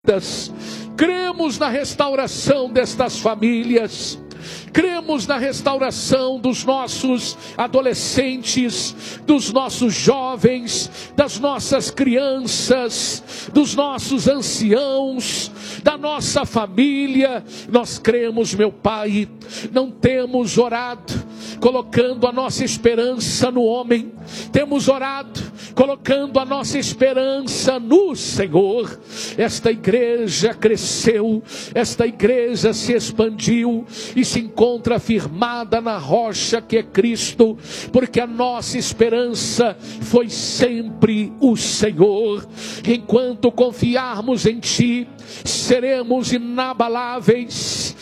Cremos na restauração destas famílias. Cremos na restauração dos nossos adolescentes, dos nossos jovens, das nossas crianças, dos nossos anciãos, da nossa família. Nós cremos, meu Pai. Não temos orado colocando a nossa esperança no homem, temos orado colocando a nossa esperança no Senhor. Esta igreja cresceu, esta igreja se expandiu e se encontra firmada na rocha que é Cristo, porque a nossa esperança foi sempre o Senhor. Enquanto confiarmos em Ti, seremos inabaláveis,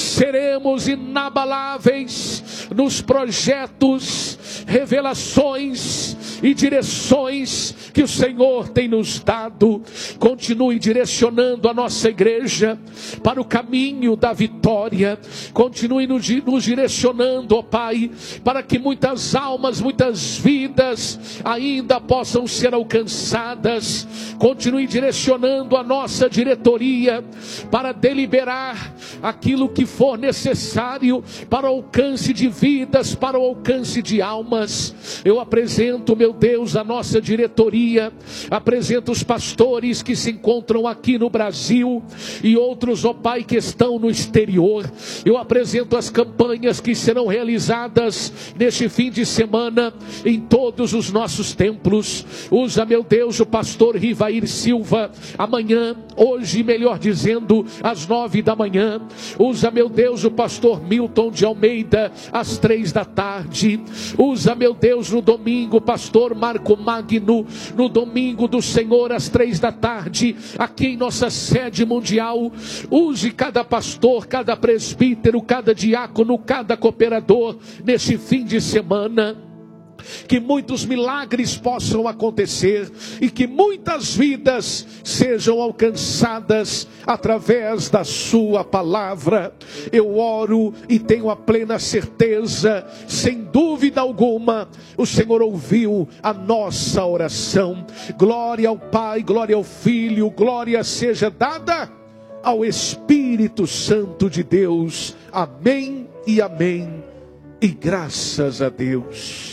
nos projetos, revelações e direções que o Senhor tem nos dado. Continue direcionando a nossa igreja para o caminho da vitória. Continue nos direcionando, ó Pai, para que muitas almas, muitas vidas ainda possam ser alcançadas. Continue direcionando a nossa diretoria para deliberar aquilo que for necessário para o alcance de vidas, para o alcance de almas. Eu apresento, meu Deus, a nossa diretoria, apresento os pastores que se encontram aqui no Brasil e outros, ó Pai, que estão no exterior. Eu apresento as campanhas que serão realizadas neste fim de semana em todos os nossos templos. Usa, meu Deus, o pastor Rivair Silva amanhã, hoje, melhor dizendo, às 9 da manhã. Usa, meu Deus, o pastor Milton de Almeida às 3 da tarde. Usa, meu Deus, no domingo, o pastor Marco Magno, no domingo do Senhor às 3 da tarde, aqui em nossa sede mundial. Use cada pastor, cada presbítero, cada diácono, cada cooperador neste fim de semana. Que muitos milagres possam acontecer e que muitas vidas sejam alcançadas através da sua palavra. Eu oro e tenho a plena certeza, sem dúvida alguma, o Senhor ouviu a nossa oração. Glória ao Pai, glória ao Filho, glória seja dada ao Espírito Santo de Deus. Amém e amém. E graças a Deus.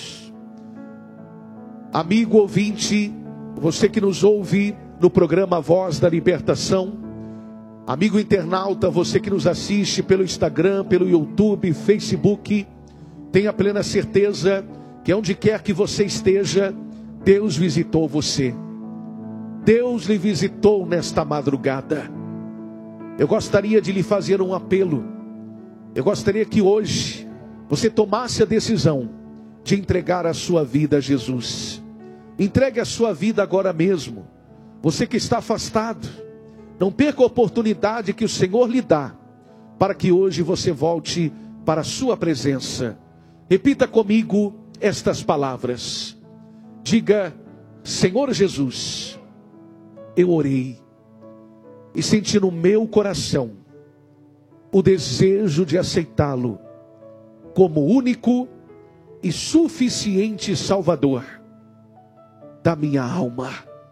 Amigo ouvinte, você que nos ouve no programa Voz da Libertação, amigo internauta, você que nos assiste pelo Instagram, pelo YouTube, Facebook, tenha plena certeza que onde quer que você esteja, Deus visitou você. Deus lhe visitou nesta madrugada. Eu gostaria de lhe fazer um apelo. Eu gostaria que hoje você tomasse a decisão de entregar a sua vida a Jesus. Entregue a sua vida agora mesmo. Você que está afastado, não perca a oportunidade que o Senhor lhe dá, para que hoje você volte para a sua presença. Repita comigo estas palavras. Diga: Senhor Jesus, eu orei e senti no meu coração o desejo de aceitá-lo como único e suficiente Salvador da minha alma.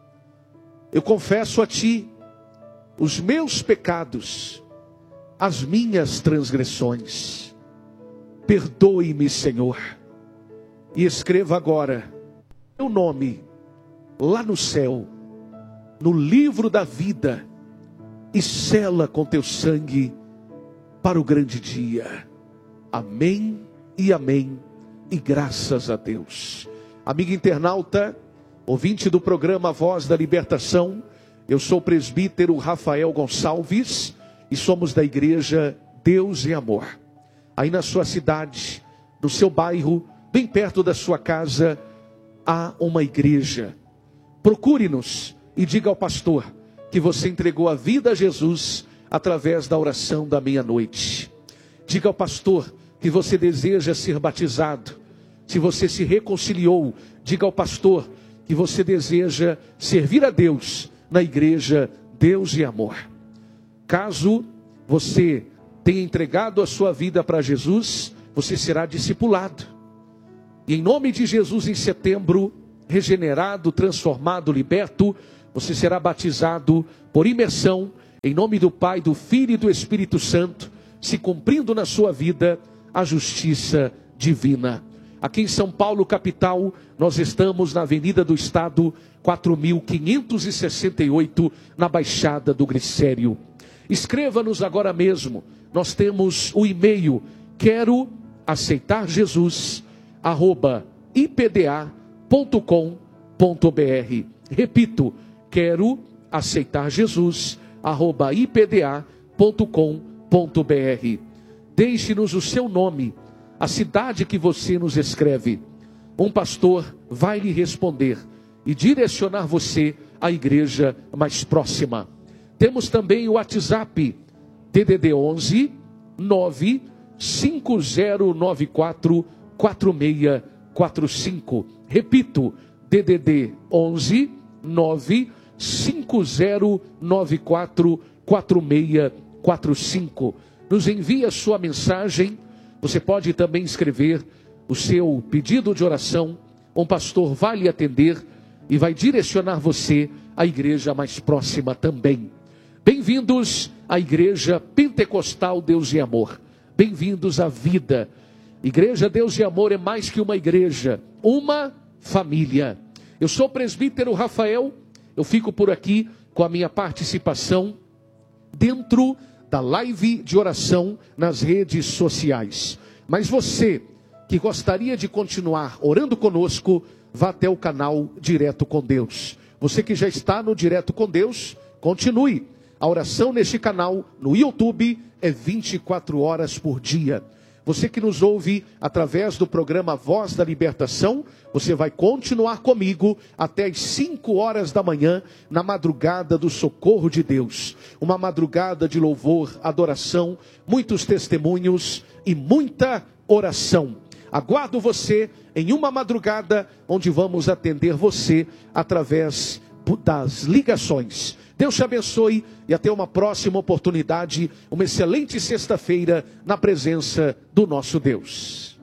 Eu confesso a Ti os meus pecados, as minhas transgressões. Perdoe-me, Senhor, e escreva agora meu nome lá no céu, no livro da vida, e sela com Teu sangue para o grande dia. Amém e amém. E graças a Deus. Amigo internauta, ouvinte do programa Voz da Libertação, eu sou o presbítero Rafael Gonçalves e somos da igreja Deus e Amor. Aí na sua cidade, no seu bairro, bem perto da sua casa, há uma igreja. Procure-nos e diga ao pastor que você entregou a vida a Jesus através da oração da meia-noite. Diga ao pastor que você deseja ser batizado. Se você se reconciliou, diga ao pastor que você deseja servir a Deus na igreja Deus e Amor. Caso você tenha entregado a sua vida para Jesus, você será discipulado. E em nome de Jesus, em setembro, regenerado, transformado, liberto, você será batizado por imersão Em nome do Pai, do Filho e do Espírito Santo, se cumprindo na sua vida a justiça divina. Aqui em São Paulo, capital, nós estamos na Avenida do Estado, 4.568, na Baixada do Glicério. Escreva-nos agora mesmo. Nós temos o e-mail, quero aceitar Jesus, @ipda.com.br. Repito, quero aceitar Jesus, @ipda.com.br. Deixe-nos o seu nome, a cidade que você nos escreve. Um pastor vai lhe responder e direcionar você à igreja mais próxima. Temos também o WhatsApp, DDD 11 95094 4645. Repito, DDD 11 95094 4645. Nos envie a sua mensagem. Você pode também escrever o seu pedido de oração. Um pastor vai lhe atender e vai direcionar você à igreja mais próxima também. Bem-vindos à Igreja Pentecostal Deus e Amor. Bem-vindos à vida. Igreja Deus e Amor é mais que uma igreja, uma família. Eu sou o presbítero Rafael. Eu fico por aqui com a minha participação dentro da live de oração nas redes sociais. Mas você que gostaria de continuar orando conosco, vá até o canal Direto com Deus. Você que já está no Direto com Deus, continue. A oração neste canal, no YouTube, é 24 horas por dia. Você que nos ouve através do programa Voz da Libertação, você vai continuar comigo até as 5 horas da manhã, na madrugada do socorro de Deus. Uma madrugada de louvor, adoração, muitos testemunhos e muita oração. Aguardo você em uma madrugada onde vamos atender você através das ligações. Deus te abençoe e até uma próxima oportunidade. Uma excelente sexta-feira na presença do nosso Deus.